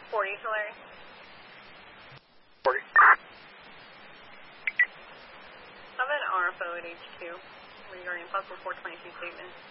40 to Larry. 40. Have an RFO at H2 regarding possible 422 statement.